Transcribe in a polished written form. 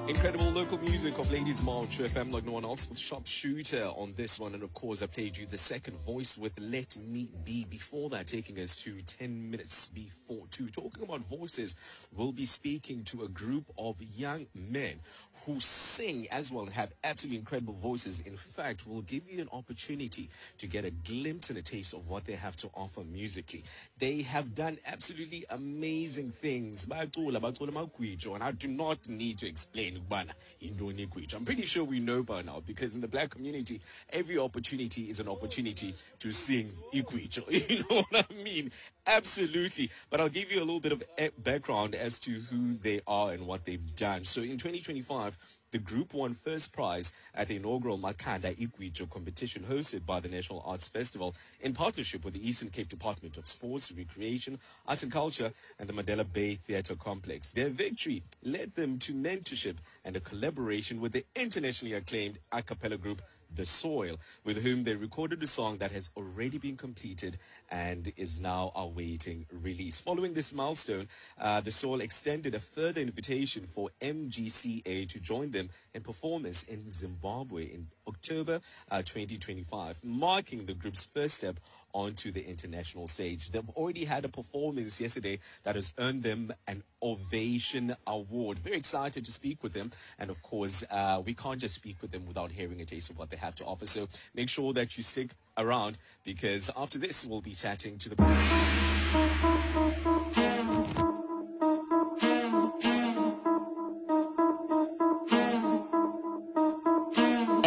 Incredible local music of Ladies March FM like no one else with Sharpshooter on this one. And of course, I played you the second voice with Let Me Be. Before that, taking us to 10 minutes before 2. Talking about voices, we'll be speaking to a group of young men who sing as well and have absolutely incredible voices. In fact, we'll give you an opportunity to get a glimpse and a taste of what they have to offer musically. They have done absolutely amazing things. And I do not need to explain. I'm pretty sure we know by now because in the black community, every opportunity is an opportunity to sing Ikwicho. You know what I mean? Absolutely. But I'll give you a little bit of background as to who they are and what they've done. So in 2025, the group won first prize at the inaugural Makanda Ikwicho competition hosted by the National Arts Festival in partnership with the Eastern Cape Department of Sports, Recreation, Arts and Culture and the Mandela Bay Theatre Complex. Their victory led them to mentorship and a collaboration with the internationally acclaimed a cappella group The Soil, with whom they recorded a song that has already been completed and is now awaiting release. Following this milestone, The Soil extended a further invitation for MGCA to join them in performance in Zimbabwe in October 2025, marking the group's first step onto the international stage. They've already had a performance yesterday that has earned them an Ovation Award. Very excited to speak with them. And of course, we can't just speak with them without hearing a taste of what they have to offer. So make sure that you stick around because after this, we'll be chatting to the boys.